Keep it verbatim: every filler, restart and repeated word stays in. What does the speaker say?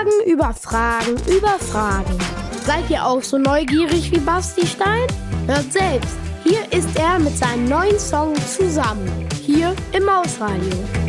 Fragen über Fragen über Fragen. Seid ihr auch so neugierig wie Basti Stein? Hört selbst. Hier ist er mit seinem neuen Song Zusammen. Hier im Mausradio.